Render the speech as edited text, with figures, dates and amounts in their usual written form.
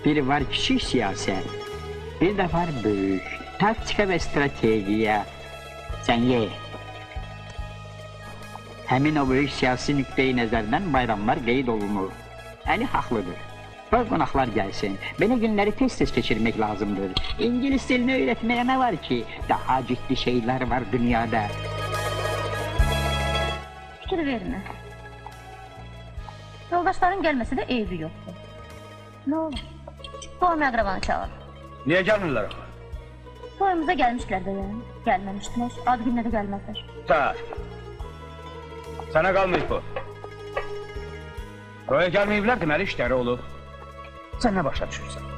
Bir var küçük siyaset, bir de var büyük. Taktika ve stratejiye. Sen ye. Həmin o böyük siyasi nüqteyi nəzərdən bayramlar qeyd olunur. Əli haqlıdır. Qoy qonaqlar gəlsin. Belə günləri tez-tez keçirmək lazımdır. İngilis dilini öyrətməyə nə var ki? Daha ciddi şeylər var dünyada. Fikir vermə. Yoldaşların gəlməsə də eybi yoxdur. Nə olur? Toyum əqrabanı çağır. Niyə gəlmirlər? Toyumuza gəlmişlər də yəni. Gəlməmişdilər. Ad günlə də gəlməzlər. Sənə qalmayıb bu. Toya gəlməyiblər deməli işləri olub. Sən nə başa düşürsən?